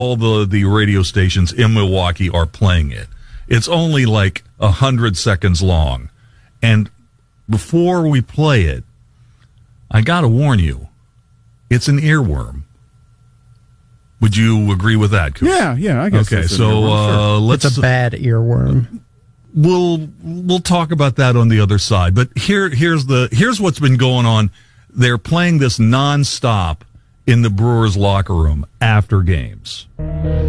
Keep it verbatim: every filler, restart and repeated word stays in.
all the, the radio stations in Milwaukee are playing it. It's only like a hundred seconds long. And before we play it, I got to warn you, it's an earworm. Would you agree with that, Coop? Yeah, yeah, I guess. Okay, so uh, sure. let's. It's a bad earworm. We'll we'll talk about that on the other side. But here here's the here's what's been going on. They're playing this nonstop in the Brewers locker room after games.